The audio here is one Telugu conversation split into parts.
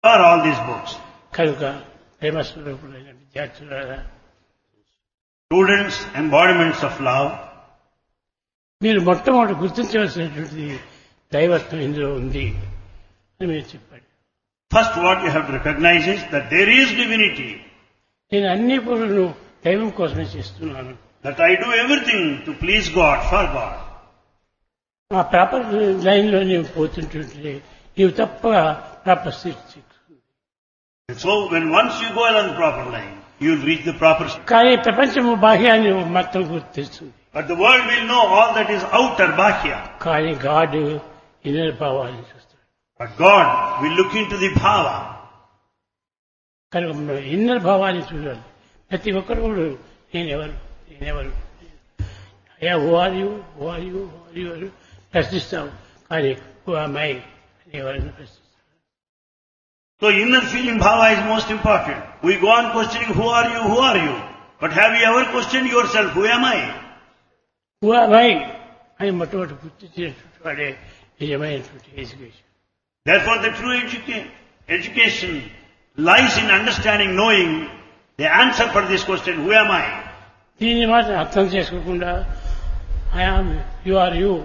are all these books. కనుక ప్రేమస్వరూపులైన విద్యార్థులారా, Students, embodiments of love. మీరు మొట్టమొదటి గుర్తించవలసినటువంటి దైవత్వం ఇందులో ఉంది అని మీరు చెప్పాడు. First, what you have to recognize is that there is divinity. నేను అన్ని పనులను దైవం కోసమే చేస్తున్నాను. That I do everything to please God, for God. ఆ ప్రాపర్ లైన్ లో నీవు పోతుంటుంటే నీవు తప్పగా ప్రాపర్ స్థితి. And so, when once you go along the proper line, you will reach the proper state. కానీ ప్రపంచము బాహ్యాన్ని మాత్రం గుర్తిస్తుంది. But the world will know all that is outer, bahya. కానీ గాడ్ ఇన్నర్ భావాన్ని చూస్తాడు. But God will look into the bhava. కనుక ఇన్నర్ భావాన్ని చూడాలి. ప్రతి ఒక్కరు కూడా నేనెవరు అయ్యా హూ ఆర్ యూ ప్రశ్నిస్తావు. కానీ హూ ఆమ్ ఐ అని ఎవరైనా ప్రశ్నిస్తావు. So inner feeling bhava is most important. We go on questioning who are you? But have you ever questioned yourself, who am I? Who am I అని మొట్టమొదటి గుర్తించినటువంటి వాడే నిజమైనటువంటి education. Therefore the true education lies in understanding, knowing the answer for this question, who am I? దీన్ని మాత్రం అర్థం చేసుకోకుండా ఐఆమ్ యు ఆర్ యూ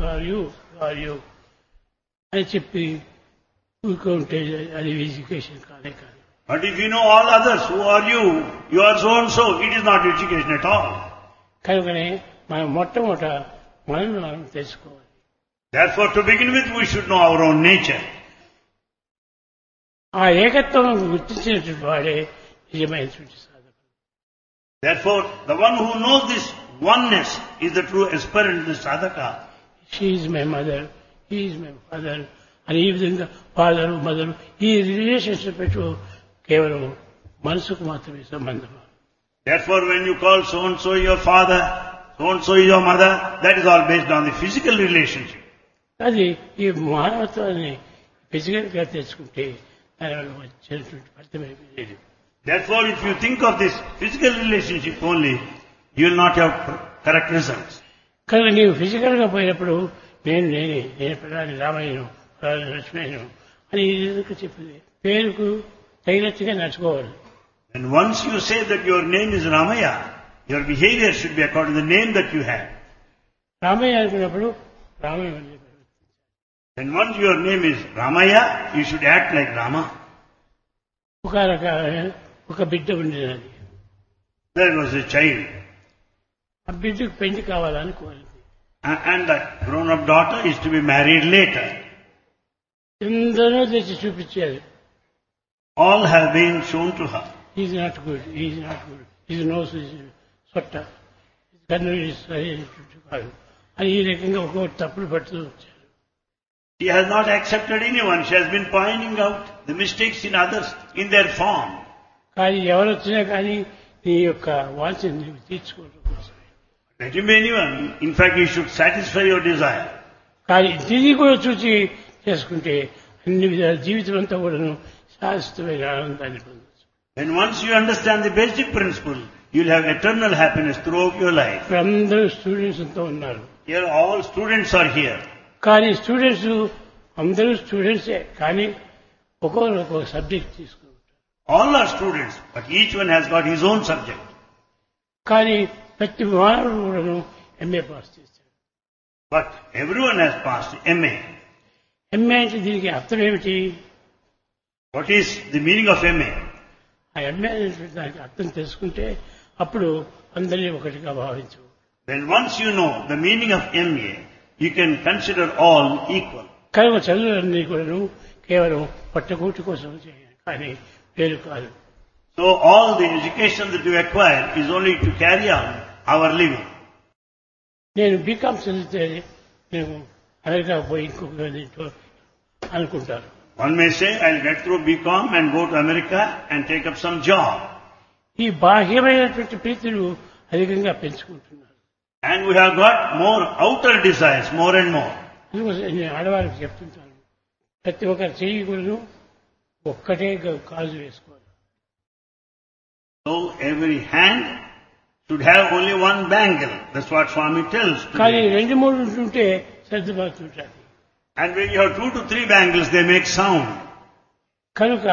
అని చెప్పి ఊరుకుంటే అది ఎడ్యుకేషన్ కాదే కాదు. But if you know all others, who are you? You are so and so. It is not education at all. కనుకనే మనం మొట్టమొదట మనం తెలుసుకోవాలి. Therefore, to begin with, we should know our own nature. ఆ ఏకత్వం గుర్తించినటువంటి వాడే నిజమైనటువంటి సాధకుడు. Therefore, the one who knows this oneness is the true aspirant, the sadhaka. She is my mother, he is my father అని ఈ విధంగా ఫాదరు మదరు ఈ రిలేషన్షిప్ పెట్టు కేవలం మనసుకు మాత్రమే సంబంధం. Therefore, when you call so and so your father, so and so your mother, that is all based on the physical relationship. అది ఈ మానవత్వాన్ని ఫిజికల్ గా తెచ్చుకుంటే దానివల్ల వచ్చినటువంటి ఫలితమేమీ లేదు. Therefore, if you think of this physical relationship only, you will not have correct results. కనుక నీవు ఫిజికల్ గా పోయినప్పుడు నేను ప్రధాని రామయ్యను, ప్రధాని లక్ష్మయ్యను అని ఈ విధంగా చెప్పింది. పేరుకు తగినట్టుగా నడుచుకోవాలి. And once you say that your name is Ramaya, your behavior should be according to the name that you have. Ramayya అనుకున్నప్పుడు Ramayya. And once your name is Ramaya, you should act like Rama. ఒక బిడ్డ ఉండేది. There was a child. ఆ బిడ్డకు పెళ్లి కావాలని కోరింది. And that grown-up daughter is to be married later. ఎందరో తెచ్చి చూపించారు. All have been shown to her. Is not good, is nose సొట్ట, కన్ను కాదు అని ఈ రకంగా ఒక్కొక్క తప్పులు పడుతూ వచ్చారు. She has not accepted anyone. She has been pointing out the mistakes in others in their form. కానీ ఎవరు వచ్చినా కానీ నీ యొక్క వాంఛను నీవు తీర్చుకోవడం కోసం. Let him be anyone. In fact, you should satisfy your desire. కానీ దీన్ని కూడా చూసి చేసుకుంటే అన్ని విధాల జీవితం అంతా కూడాను శాశ్వతమైన ఆనందాన్ని పొందవచ్చు. And once you understand the basic principle, you will have eternal happiness throughout your life. అందరూ స్టూడెంట్స్ అంతా ఉన్నారు. Here all students are here. కానీ స్టూడెంట్స్ అందరూ స్టూడెంట్సే, కానీ ఒక్కొక్క సబ్జెక్ట్ తీసుకుంటారు. All are students, but each one has got his own subject. కానీ ప్రతి మానవుడు కూడాను ఎంఏ పాస్ చేస్తాడు. But everyone has passed MA. MA అంటే దీనికి అర్థం ఏమిటి? What is the meaning of MA? ఆ ఎంఏ అనేటువంటి దానికి అర్థం తెలుసుకుంటే అప్పుడు అందరినీ ఒకటిగా భావించవు. Then once you know the meaning of MA, you can consider all equal. కనుక చదువులన్నీ కూడాను కేవలం పట్టకూటి కోసం చేయాలి, కానీ వేరు కాదు. So all the education that you acquire is only to carry on our living. నేను బీకామ్ చదివితే నేను అమెరికా పోయి ఇంకొక అనుకుంటారు. One may say, I'll get through BCom and go to America and take up some job. ఈ బాహ్యమైనటువంటి ప్రీతులు అధికంగా పెంచుకుంటున్నారు. And we have got more outer desires, more and more. అందుకోసం నేను ఆడవారికి చెప్తుంటాను, ప్రతి ఒక్కరు చేయకూడదు, ఒక్కటే కాజు వేసుకోవాలి. So every hand should have only one bangle. That's what Swami tells. కానీ 2-3 ఉంటుంటే సర్దుబాతుంటారు. And when you have 2 to 3 bangles, they make sound. కనుక